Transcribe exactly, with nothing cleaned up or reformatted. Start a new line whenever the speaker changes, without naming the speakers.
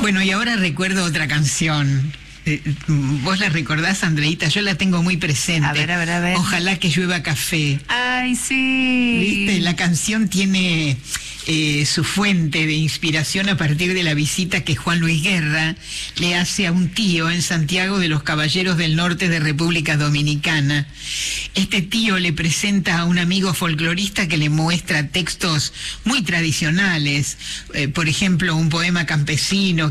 Bueno, y ahora recuerdo otra canción. Eh, ¿Vos la recordás, Andreita? Yo la tengo muy presente.
A ver, a ver, a ver.
Ojalá que llueva café.
Ay, sí.
¿Viste? La canción tiene eh, su fuente de inspiración a partir de la visita que Juan Luis Guerra le hace a un tío en Santiago de los Caballeros del Norte de República Dominicana. Este tío le presenta a un amigo folclorista que le muestra textos muy tradicionales, eh, por ejemplo, un poema campesino